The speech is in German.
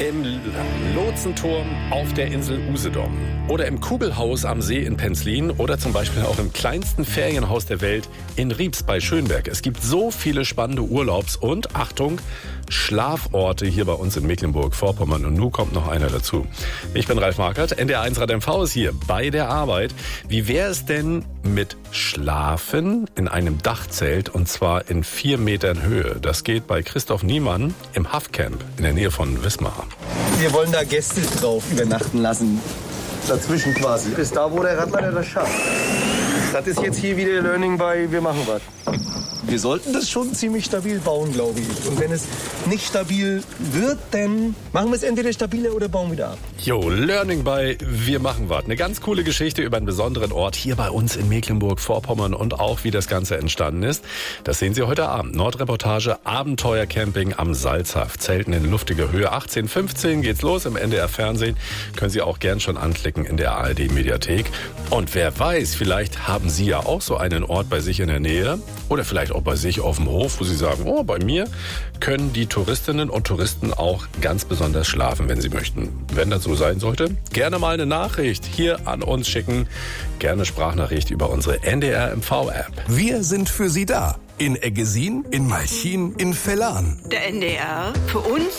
Im Lotsenturm auf der Insel Usedom oder im Kugelhaus am See in Penzlin oder zum Beispiel auch im kleinsten Ferienhaus der Welt in Riebs bei Schönberg. Es gibt so viele spannende Urlaubs- und, Achtung, Schlaforte hier bei uns in Mecklenburg-Vorpommern. Und nun kommt noch einer dazu. Ich bin Ralf Markert, NDR1 Rad MV ist hier bei der Arbeit. Wie wäre es denn mit Schlafen in einem Dachzelt und zwar in 4 Metern Höhe? Das geht bei Christoph Niemann im Huffcamp in der Nähe von Wismar. Wir wollen da Gäste drauf übernachten lassen. Dazwischen quasi. Bis da, wo der Radler das schafft. Das ist jetzt hier wieder Learning by Wir machen was. Wir sollten das schon ziemlich stabil bauen, glaube ich. Und wenn es nicht stabil wird, dann machen wir es entweder stabiler oder bauen wieder ab. Jo, Learning by Wir machen was. Eine ganz coole Geschichte über einen besonderen Ort hier bei uns in Mecklenburg-Vorpommern und auch wie das Ganze entstanden ist. Das sehen Sie heute Abend. Nordreportage Abenteuercamping am Salzhaff. Zelten in luftiger Höhe. 18:15 geht's los im NDR Fernsehen. Können Sie auch gern schon anklicken in der ARD Mediathek. Und wer weiß, vielleicht haben Sie ja auch so einen Ort bei sich in der Nähe oder vielleicht auch bei sich auf dem Hof, wo Sie sagen, oh, bei mir können die Touristinnen und Touristen auch ganz besonders schlafen, wenn sie möchten. Wenn das so sein sollte, gerne mal eine Nachricht hier an uns schicken. Gerne Sprachnachricht über unsere NDR MV-App. Wir sind für Sie da. In Eggesin, in Malchin, in Vellan. Der NDR, für uns